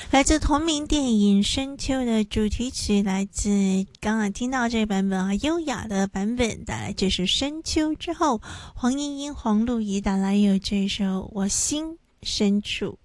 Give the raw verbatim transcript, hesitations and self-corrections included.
来自同名电影《深秋》的主题曲，来自刚刚听到这个版本啊，优雅的版本。带来这首《深秋》之后，黄莺莺、黄露仪带来有这首《我心深处》。